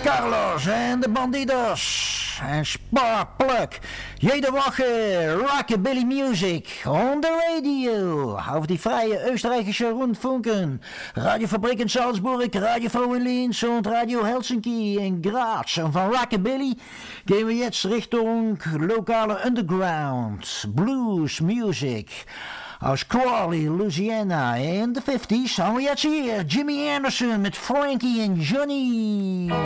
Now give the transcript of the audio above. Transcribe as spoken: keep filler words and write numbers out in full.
Carlos en de Bandidos en Sparkplug. Jede Woche Rockabilly Music on the radio. Auf die freie österreichische Rundfunken. Radiofabrik in Salzburg, Radio in Linz und Radio Helsinki in Graz. Und von Rockabilly gehen wir jetzt Richtung lokale Underground Blues Music. Aus Crawley, Louisiana. In de fifties haben wir jetzt hier Jimmy Anderson mit Frankie and Johnny.